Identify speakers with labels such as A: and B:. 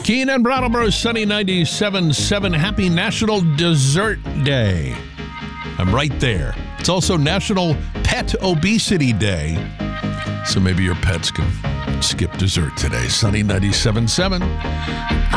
A: Keene and Brattleboro, sunny 97.7. Happy National Dessert Day. I'm right there. It's also National Pet Obesity Day. So maybe your pets can skip dessert today. Sunny 97.7.